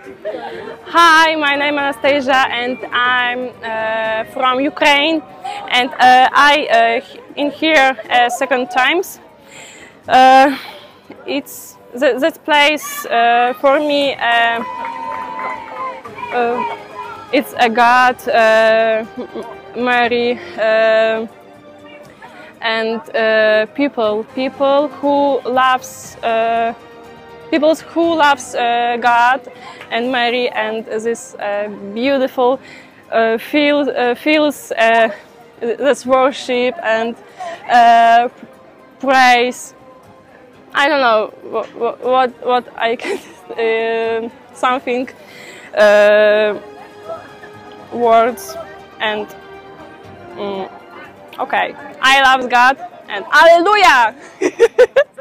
Hi, my name is Anastasia and I'm from Ukraine, and I in here second times. It's this place for me. It's a God, Mary, and people who loves. People who loves God and Mary, and this beautiful feels this worship and praise. I don't know what I can something words and okay. I love God and Hallelujah.